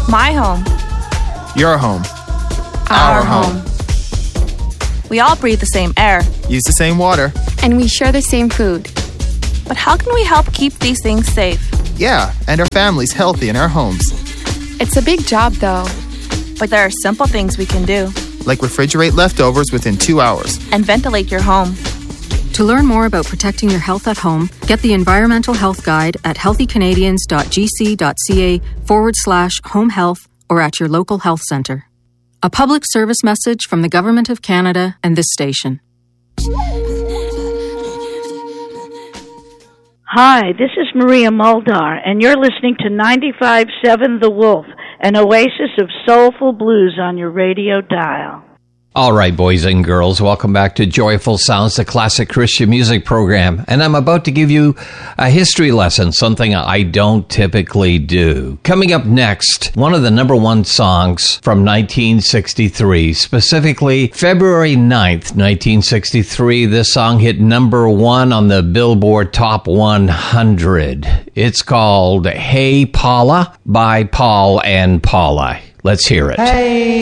My home. Your home. Our home. We all breathe the same air. Use the same water. And we share the same food. But how can we help keep these things safe? Yeah, and our families healthy in our homes. It's a big job, though. But there are simple things we can do. Like refrigerate leftovers within 2 hours. And ventilate your home. To learn more about protecting your health at home, get the Environmental Health Guide at healthycanadians.gc.ca/home health or at your local health centre. A public service message from the Government of Canada and this station. Hi, this is Maria Muldar, and you're listening to 95.7 The Wolf, an oasis of soulful blues on your radio dial. All right, boys and girls, welcome back to Joyful Sounds, the classic Christian music program. And I'm about to give you a history lesson, something I don't typically do. Coming up next, one of the number one songs from 1963, specifically February 9th, 1963. This song hit number one on the Billboard Top 100. It's called Hey Paula by Paul and Paula. Let's hear it. Hey.